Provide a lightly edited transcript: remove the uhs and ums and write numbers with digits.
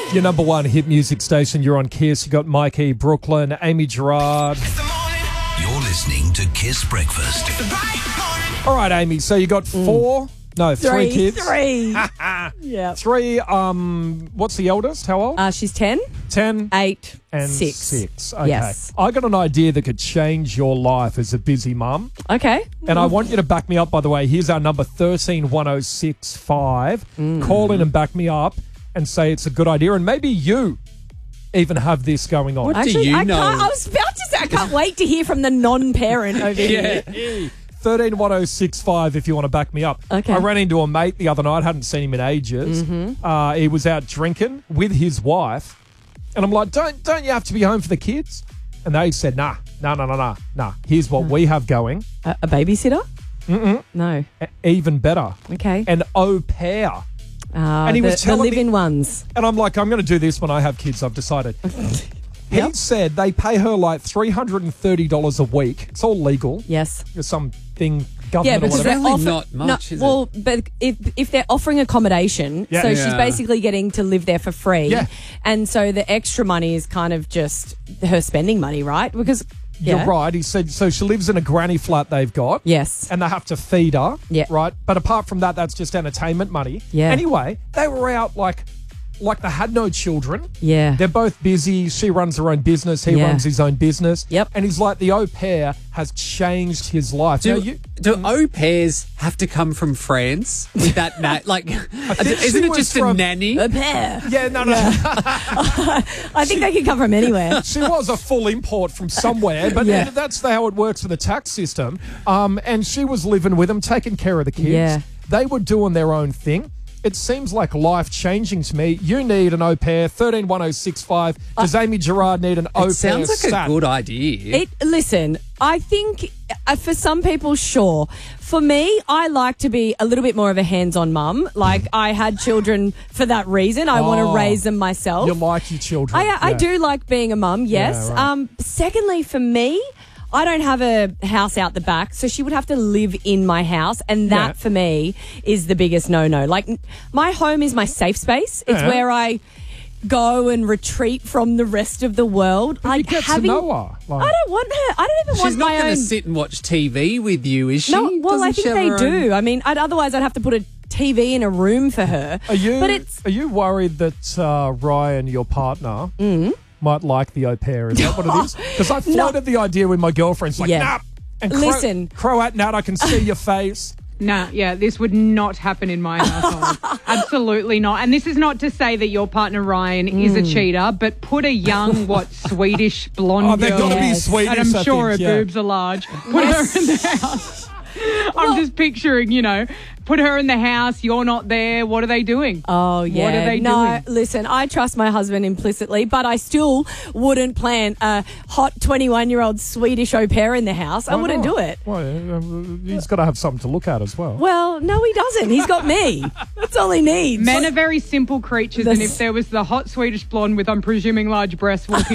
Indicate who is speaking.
Speaker 1: Your number one hit music station. You're on Kiss. You got Mikey, Brooklyn, Amy Gerard.
Speaker 2: You're listening to Kiss Breakfast.
Speaker 1: All right, Amy. So you got three kids.
Speaker 3: Three. Yeah.
Speaker 1: Three. What's the eldest? How old?
Speaker 3: She's 10.
Speaker 1: 10.
Speaker 3: 8.
Speaker 1: And
Speaker 3: 6.
Speaker 1: Okay.
Speaker 3: Yes.
Speaker 1: I got an idea that could change your life as a busy mum.
Speaker 3: Okay.
Speaker 1: And I want you to back me up, by the way. Here's our number, 131065. Call in and back me up and say it's a good idea. And maybe you even have this going on.
Speaker 3: I was about to say, I can't wait to hear from the non-parent over here.
Speaker 1: 131065 if you want to back me up.
Speaker 3: Okay.
Speaker 1: I ran into a mate the other night. Hadn't seen him in ages. He was out drinking with his wife. And I'm like, don't you have to be home for the kids? And they said, nah. Here's what we have going.
Speaker 3: A babysitter? No.
Speaker 1: Even better.
Speaker 3: Okay.
Speaker 1: An au pair. And he was
Speaker 3: the
Speaker 1: telling
Speaker 3: live-in
Speaker 1: me,
Speaker 3: ones.
Speaker 1: and I'm like, I'm going to do this when I have kids, I've decided. He said they pay her like $330 a week. It's all legal.
Speaker 3: Yes.
Speaker 1: There's something government or
Speaker 3: because
Speaker 1: whatever.
Speaker 3: they're
Speaker 4: not much, is it?
Speaker 3: Well, but if they're offering accommodation,
Speaker 1: Yeah.
Speaker 3: so
Speaker 1: Yeah.
Speaker 3: she's basically getting to live there for free.
Speaker 1: Yeah.
Speaker 3: And so the extra money is kind of just her spending money, right? Because
Speaker 1: You're right. He said, so she lives in a granny flat they've got.
Speaker 3: Yes.
Speaker 1: And they have to feed her.
Speaker 3: Yeah.
Speaker 1: Right? But apart from that, that's just entertainment money.
Speaker 3: Yeah.
Speaker 1: Anyway, they were out like they had no children.
Speaker 3: Yeah.
Speaker 1: They're both busy. She runs her own business. He runs his own business.
Speaker 3: Yep.
Speaker 1: And he's like, the au pair has changed his life.
Speaker 4: Do
Speaker 1: Now,
Speaker 4: au pairs have to come from France with that isn't it just a nanny?
Speaker 3: A pair.
Speaker 1: Yeah, no.
Speaker 3: I think they can come from anywhere.
Speaker 1: She was a full import from somewhere, but
Speaker 3: Yeah.
Speaker 1: that's how it works with the tax system. And she was living with them, taking care of the kids.
Speaker 3: Yeah.
Speaker 1: They were doing their own thing. It seems like life-changing to me. You need an au pair, 131065. Does Amy Gerard need an au pair?
Speaker 4: It sounds like
Speaker 1: sat?
Speaker 4: a good idea.
Speaker 3: Listen, I think for some people, sure. For me, I like to be a little bit more of a hands-on mum. Like, I had children for that reason. I want to raise them myself.
Speaker 1: You like your children.
Speaker 3: I do like being a mum, yes.
Speaker 1: Yeah, right.
Speaker 3: Secondly, for me, I don't have a house out the back, so she would have to live in my house, and that for me is the biggest no-no. Like, my home is my safe space. It's where I go and retreat from the rest of the world.
Speaker 1: But you get to know her.
Speaker 3: I don't want her. I don't even want
Speaker 4: She's not
Speaker 3: my
Speaker 4: going
Speaker 3: own.
Speaker 4: to sit and watch TV with you, is she?
Speaker 3: No, well, I
Speaker 4: Doesn't she
Speaker 3: think
Speaker 4: have
Speaker 3: they
Speaker 4: her
Speaker 3: do.
Speaker 4: own-
Speaker 3: I mean, otherwise I'd have to put a TV in a room for her.
Speaker 1: Are you
Speaker 3: But
Speaker 1: worried that Ryan, your partner, might like the au pair? Is that what it is? Because I floated the idea with my girlfriends, like,
Speaker 3: Yeah.
Speaker 1: nah. And
Speaker 3: Listen.
Speaker 1: Croat Nat, I can see your face.
Speaker 5: Nah, yeah, this would not happen in my household. Absolutely not. And this is not to say that your partner Ryan is a cheater, but put a young, Swedish blonde
Speaker 1: Oh, they've
Speaker 5: girl.
Speaker 1: got to be Swedish,
Speaker 5: And I'm
Speaker 1: I
Speaker 5: sure
Speaker 1: think,
Speaker 5: her
Speaker 1: yeah.
Speaker 5: boobs are large. Put her in the house. I'm just picturing, put her in the house. You're not there. What are they doing?
Speaker 3: Oh, yeah.
Speaker 5: What are they
Speaker 3: no,
Speaker 5: doing?
Speaker 3: listen, I trust my husband implicitly, but I still wouldn't plan a hot 21-year-old Swedish au pair in the house. I
Speaker 1: Why
Speaker 3: wouldn't
Speaker 1: not?
Speaker 3: do it.
Speaker 1: Well, he's got to have something to look at as well.
Speaker 3: Well, no, he doesn't. He's got me. That's all he needs.
Speaker 5: Men are very simple creatures, and if there was the hot Swedish blonde with, I'm presuming, large breasts walking